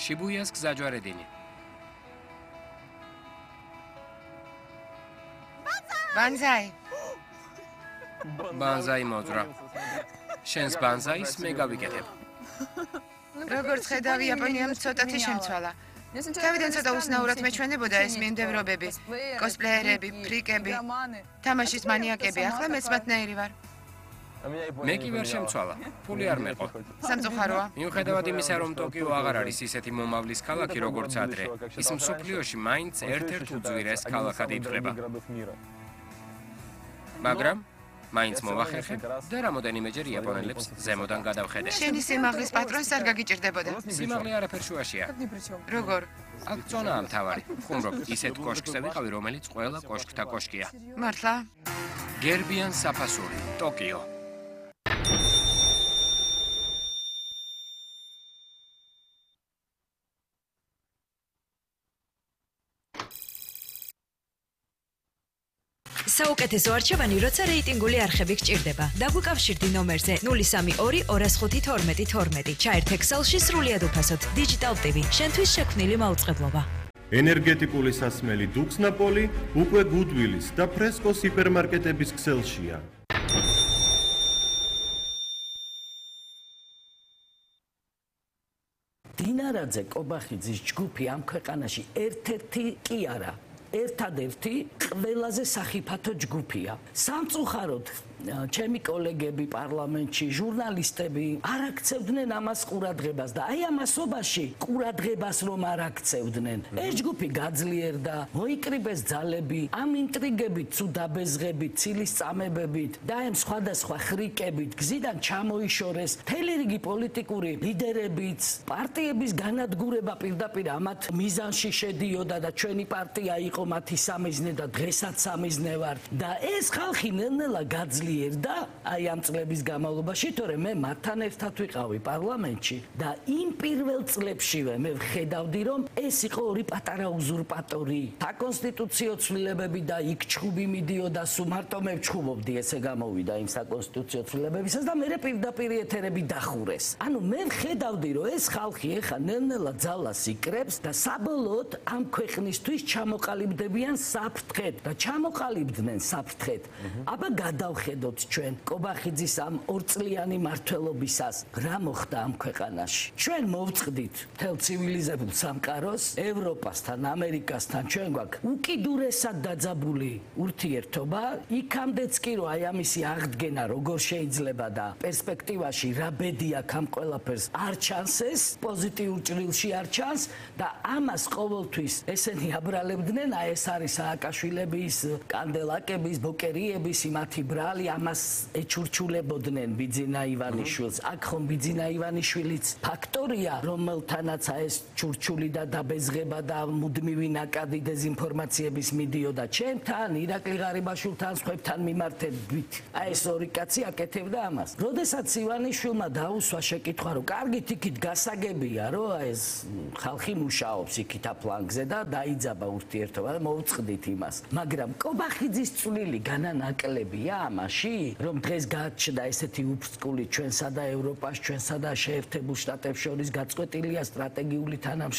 შიბუიას გზაჯვარედინი. ბანზაი. ბანზაი მოძრა. შენს ბანზაის მე გავიკეთებ. როგორც ხედავ, იაპონიამ ცოტათი შემცვალა. თავიდან ცოტა უცნაურად მეჩვენებოდა ეს მიმდევრობები, კოსპლეიერები, ფრიკები, თამაშის მანიაკები, ახლა მეც მათნაირი ვარ. მე კი ვერ შემცვალა. ფული არ მეყო. სამწუხაროა. მიუხედავად იმისა, რომ ტოკიო აღარ არის ისეთი მომავლის ქალაქი, როგორც ადრე, ის მსოფლიოში მაინც ერთ-ერთ უძვირეს ქალაქად ითვლება. მაგრამ მაინც მოვახერხებ და რამოდენიმეჯერ იაპონელებს ზემოდან გადავხედე. შენი სიმაღლის პატრონს არ გაგიჭირდებოდა. სიმაღლე არაფერ შუაშია. როგორ? აქ წონაა მთავარი. ხუმრობ ისეთ კოშკზე ვიყავი, რომელიც ყველა კოშკთა კოშკია. მართლა? გერბიან საფასური, ტოკიო. საუკეთესო არჩევანი, როცა რეიტინგული არხები გჭირდება. დაგვიკავშირდი ნომერზე 032 205 12 12. ჩაერთ ექსელში სრულიად უფასოდ. Digital TV, შენთვის შექმნილი მაუწყებლობა. ენერგეტიკული სასმელი დუქსნაპოლი უკვე გუდვილის და ფრესკოს ჰიპერმარკეტების ქსელშია. დინარაძე კობახიძის ჯგუფი ამ ქვეყანაში ერთ-ერთი კი არა. ერთადერთი ყველაზე სახიფათო ჯგუფია. სამწუხაროდ, ჩემი კოლეგები პარლამენტში, ჟურნალისტები არ აქცევდნენ ამას ყურადღებას და აი ამასობაში ყურადღებას რომ არ აქცევდნენ. ეს ჯგუფი გაძლიერდა, მოიკრიბეს ძალები, ამ ინტრიგებით, ცუდაბეზღებით, ცილის წამებებით და ამ სხვადასხვა ხრიკებით გზიდან ჩამოიშორეს მთელი რიგი პოლიტიკური ლიდერებიც, პარტიების განადგურება პირდაპირ ამათ მიზანში შედიოდა და ჩვენი პარტია იყო მათი სამიზნე და დღესაც სამიზნე ვართ და ეს ხალხი ნელ-ნელა გაძლიერდა აი ამ წლების განმავლობაში, თორემ მე მათთან ერთად ვიყავი პარლამენტში და იმ პირველ წლებშივე მე ვხედავდი, რომ ეს იყო ორი პატარა უზურპატორი. საკონსტიტუციო ცვლილებები და იქ ჩხუბი მიდიოდა, სულ მარტო მე ვჩხუბობდი, ესე გამოვიდა იმ საკონსტიტუციო ცვლილებებისას და მე პირდაპირ ეთერები დახურეს. ანუ მე ვხედავდი, რომ ეს ხალხი ეხა ნელ-ნელა ძალას იკრებს და საბოლოოდ ამ ქვეყნისთვის ჩამოყალიბდებიან საფრთხედ და ჩამოყალიბდნენ საფრთხედ. აბა გადავხედოთ ჩვენ კობახიძის ამ ორწლიანი მმართველობისას რა მოხდა ამ ქვეყანაში. ჩვენ მოვწყდით მთელ ცივილიზებულ სამყაროს, ევროპასთან, ამერიკასთან ჩვენ გვაქვს უკიდურესად დაძაბული ურთიერთობა, იქამდეც კი რომ აი ამისი აღდგენა როგორ შეიძლება და პერსპექტივაში რა ბედი აქვს ამ ყველაფერს არ ჩანს ეს, პოზიტიურ ჭრილში არ ჩანს და ამას ყოველთვის ესენი აბრალებდნენ, აი ეს არის სააკაშვილების, კანდელაკების, ბოკერიების, მათი ბრალი ამას ეჩურჩულებოდნენ ბიძინა ივანიშვილს. აქ ხომ ბიძინა ივანიშვილიც ფაქტორია, რომელთანაც ეს ჩურჩული და დაბეზღება და მუდმივი ნაკადი დეზინფორმაციების მიდიოდა ჩემთან, ირაკლი ღარიბაშვილთან, სხვებთან მიმართებით. აი ეს ორი კაცი აკეთებდა ამას. როდესაც ივანიშვილმა დაუსვა შეკითხვა, რომ კარგით იქით გასაგებია, რომ ეს ხალხი მუშაობს იქით აფლანგზე და დაიძაბა ურთიერთობა და მოვწყდით იმას. მაგრამ კობახიძის წვლილი განანაკლებია ამაში, რომ დღეს გაჩნდა ესეთი უფსკული ჩვენსა და ევროპას, ჩვენსა და შეერთებულ შტატებს შორის გაწყვეტილია სტრატეგიული თანამშრომლობა.